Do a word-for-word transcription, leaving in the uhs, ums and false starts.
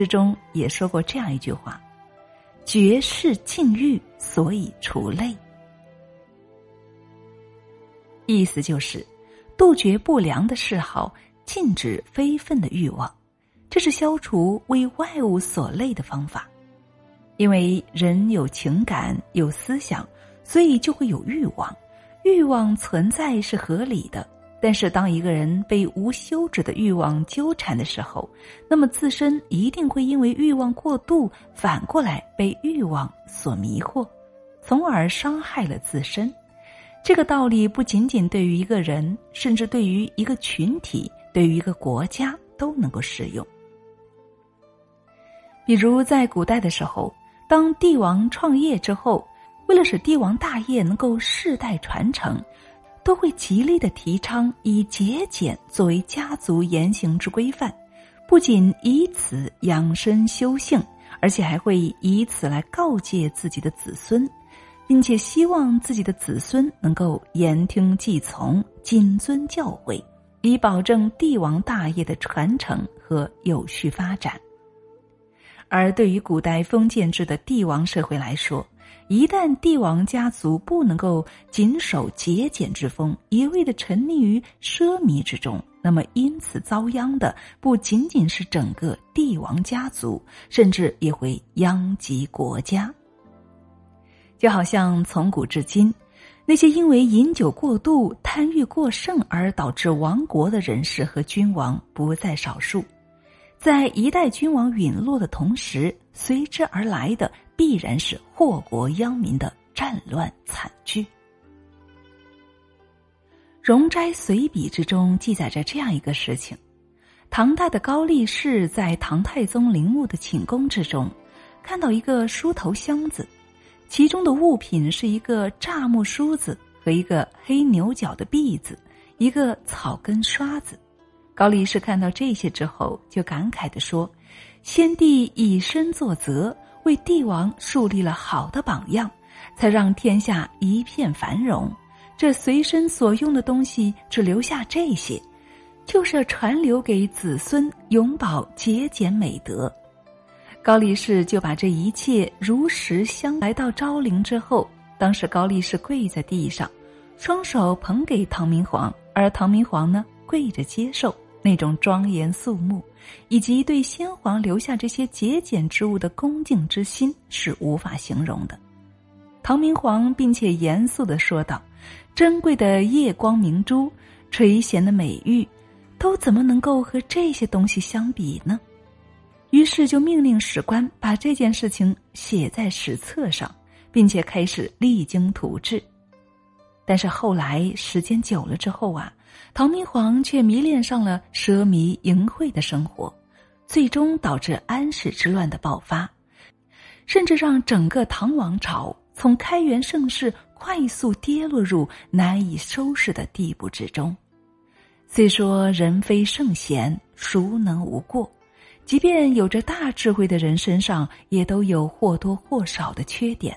之中也说过这样一句话：绝世禁欲，所以除类。意思就是杜绝不良的嗜好，禁止非分的欲望，这是消除为外物所累的方法。因为人有情感有思想，所以就会有欲望，欲望存在是合理的。但是当一个人被无休止的欲望纠缠的时候，那么自身一定会因为欲望过度，反过来被欲望所迷惑，从而伤害了自身。这个道理不仅仅对于一个人，甚至对于一个群体，对于一个国家都能够适用。比如在古代的时候，当帝王创业之后，为了使帝王大业能够世代传承，都会极力地提倡以节俭作为家族言行之规范，不仅以此养身修性，而且还会以此来告诫自己的子孙，并且希望自己的子孙能够言听计从，谨遵教诲，以保证帝王大业的传承和有序发展。而对于古代封建制的帝王社会来说，一旦帝王家族不能够谨守节俭之风，一味地沉溺于奢靡之中，那么因此遭殃的不仅仅是整个帝王家族，甚至也会殃及国家。就好像从古至今，那些因为饮酒过度、贪欲过剩而导致亡国的人士和君王不在少数。在一代君王陨落的同时，随之而来的必然是祸国殃民的战乱惨剧。容斋随笔之中记载着这样一个事情：唐代的高力士在唐太宗陵墓的寝宫之中，看到一个梳头箱子，其中的物品是一个蚱蜢梳子和一个黑牛角的篦子，一个草根刷子。高力士看到这些之后，就感慨地说：先帝以身作则，为帝王树立了好的榜样，才让天下一片繁荣。这随身所用的东西只留下这些，就是要传留给子孙，永保节俭美德。高力士就把这一切如实相来到昭陵之后，当时高力士跪在地上，双手捧给唐明皇，而唐明皇呢，跪着接受。那种庄严肃穆，以及对先皇留下这些节俭之物的恭敬之心，是无法形容的。唐明皇并且严肃地说道：珍贵的夜光明珠、垂涎的美玉，都怎么能够和这些东西相比呢？于是就命令史官把这件事情写在史册上，并且开始励精图治。但是后来时间久了之后啊，唐明皇却迷恋上了奢靡淫秽的生活，最终导致安史之乱的爆发，甚至让整个唐王朝从开元盛世快速跌落入难以收拾的地步之中。虽说人非圣贤，孰能无过，即便有着大智慧的人身上也都有或多或少的缺点，